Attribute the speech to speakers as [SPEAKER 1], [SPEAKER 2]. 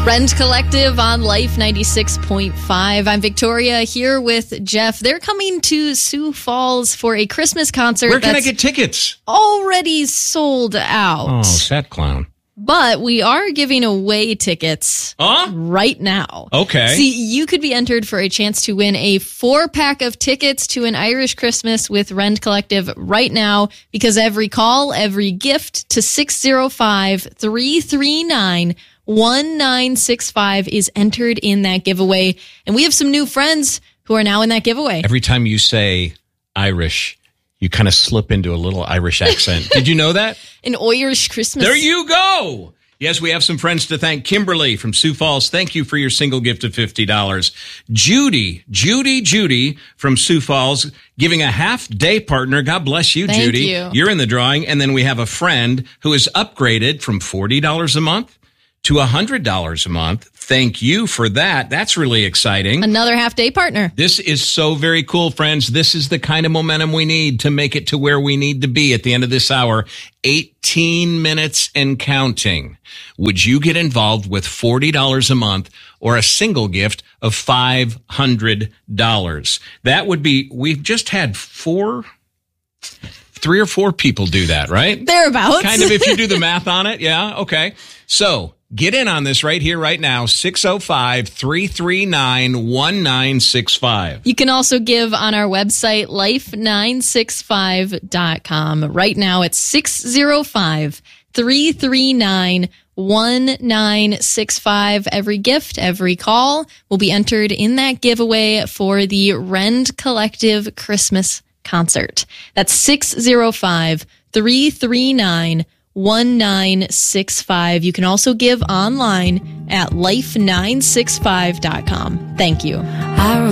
[SPEAKER 1] Rend Collective on Life 96.5. I'm Victoria here with Jeff. They're coming to Sioux Falls for a Christmas concert.
[SPEAKER 2] Where can I get tickets?
[SPEAKER 1] Already sold out.
[SPEAKER 2] Oh, sad clown.
[SPEAKER 1] But we are giving away tickets right now.
[SPEAKER 2] Okay.
[SPEAKER 1] See, you could be entered for a chance to win a 4-pack of tickets to an Irish Christmas with Rend Collective right now, because every call, every gift to 605-339-1965 is entered in that giveaway. And we have some new friends who are now in that giveaway.
[SPEAKER 2] Every time you say Irish, you kind of slip into a little Irish accent. Did you know that?
[SPEAKER 1] An Irish Christmas.
[SPEAKER 2] There you go. Yes, we have some friends to thank. Kimberly from Sioux Falls, thank you for your single gift of $50. Judy from Sioux Falls, giving a half-day partner. God bless you,
[SPEAKER 1] Thank
[SPEAKER 2] Judy.
[SPEAKER 1] you.
[SPEAKER 2] You're in the drawing. And then we have a friend who is upgraded from $40 a month to $100 a month. Thank you for that. That's really exciting.
[SPEAKER 1] Another half-day partner.
[SPEAKER 2] This is so very cool, friends. This is the kind of momentum we need to make it to where we need to be at the end of this hour. 18 minutes and counting. Would you get involved with $40 a month or a single gift of $500? That would be, we've just had 3 or 4 people do that, right?
[SPEAKER 1] Thereabouts.
[SPEAKER 2] Kind of, if you do the math on it. Yeah. Okay. So get in on this right here, right now. 605-339-1965.
[SPEAKER 1] You can also give on our website, life965.com. Right now, it's 605-339-1965. Every gift, every call will be entered in that giveaway for the Rend Collective Christmas concert. That's 605-339-1965. You can also give online at life965.com. Thank you.